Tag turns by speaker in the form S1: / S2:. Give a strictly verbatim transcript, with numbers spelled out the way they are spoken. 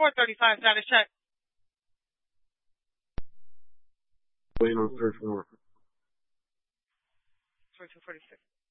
S1: four thirty-five, status check.
S2: Waiting on search warrant.
S1: twenty-two forty-six.